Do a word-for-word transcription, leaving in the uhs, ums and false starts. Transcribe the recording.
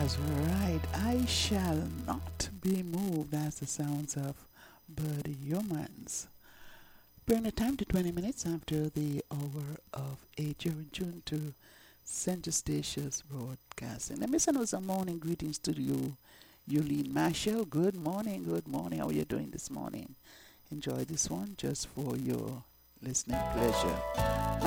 was right. I shall not be moved as the sounds of Buddy Humans. Bring the time to twenty minutes after the hour of eight. You're in tune to Center Stations Broadcasting. Let me send out some morning greetings to you, Yulene Marshall. Good morning, good morning. How are you doing this morning? Enjoy this one just for your listening pleasure.